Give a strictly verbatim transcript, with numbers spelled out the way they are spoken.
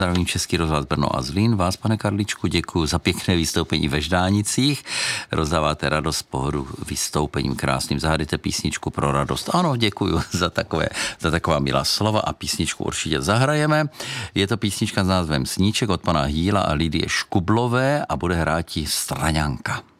Zdravím Český rozhlas Brno a Zlín. Vás, pane Karličku, děkuji za pěkné vystoupení ve Ždánicích. Rozdáváte radost, pohodu vystoupením krásným. Zahádejte písničku pro radost. Ano, děkuji za, takové, za taková milá slova a písničku určitě zahrajeme. Je to písnička s názvem Sníček od pana Hýla a Lidie Škublové a bude hrát Straňanka.